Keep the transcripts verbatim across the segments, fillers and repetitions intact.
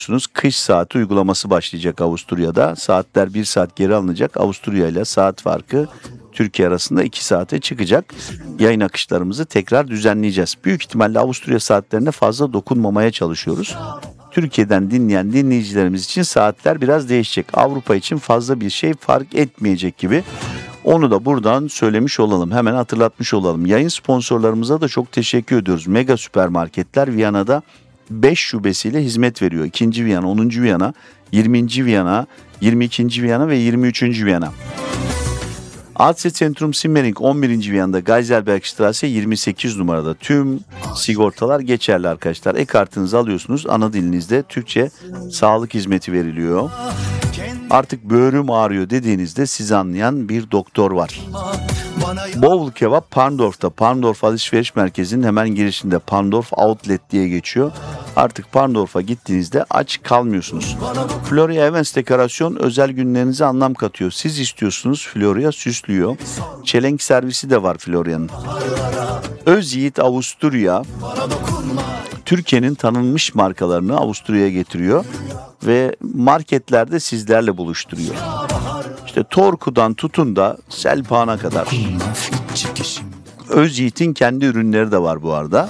Kış saati uygulaması başlayacak Avusturya'da. Saatler bir saat geri alınacak. Avusturya ile saat farkı Türkiye arasında iki saate çıkacak. Yayın akışlarımızı tekrar düzenleyeceğiz. Büyük ihtimalle Avusturya saatlerine fazla dokunmamaya çalışıyoruz. Türkiye'den dinleyen dinleyicilerimiz için saatler biraz değişecek. Avrupa için fazla bir şey fark etmeyecek gibi. Onu da buradan söylemiş olalım. Hemen hatırlatmış olalım. Yayın sponsorlarımıza da çok teşekkür ediyoruz. Mega Süpermarketler Viyana'da beş şubesiyle hizmet veriyor. ikinci. Viyana, onuncu. Viyana, yirminci. Viyana, yirmi ikinci. Viyana ve yirmi üçüncü. Viyana. Adse Centrum Simmering on birinci. Viyana'da Geiselbergstraße yirmi sekiz numarada. Tüm sigortalar geçerli arkadaşlar. E-kartınızı alıyorsunuz. Ana dilinizde Türkçe sağlık hizmeti veriliyor. Artık böğrüm ağrıyor dediğinizde sizi anlayan bir doktor var. Bowle Kebap Parndorf'ta. Parndorf Alışveriş Merkezi'nin hemen girişinde. Parndorf Outlet diye geçiyor. Artık Parndorf'a gittiğinizde aç kalmıyorsunuz. Florya Events Dekorasyon özel günlerinize anlam katıyor. Siz istiyorsunuz, Florya süslüyor. Çelenk servisi de var Florya'nın. Özyiğit Avusturya Türkiye'nin tanınmış markalarını Avusturya'ya getiriyor ve marketlerde sizlerle buluşturuyor. İşte Torku'dan tutun da Selpan'a kadar. Özyiğit'in kendi ürünleri de var bu arada.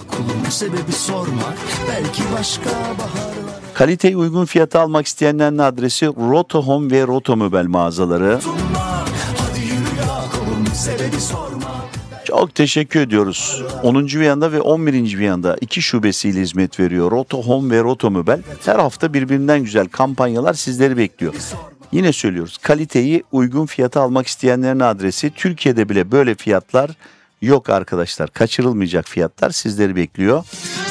Kaliteyi uygun fiyata almak isteyenlerin adresi Roto Home ve Roto Möbel mağazaları. Çok teşekkür ediyoruz. onuncu. Viyana'da ve on birinci. Viyana'da iki şubesiyle hizmet veriyor. Roto Home ve Roto Möbel. Her hafta birbirinden güzel kampanyalar sizleri bekliyor. Yine söylüyoruz. Kaliteyi uygun fiyata almak isteyenlerin adresi. Türkiye'de bile böyle fiyatlar yok arkadaşlar. Kaçırılmayacak fiyatlar sizleri bekliyor.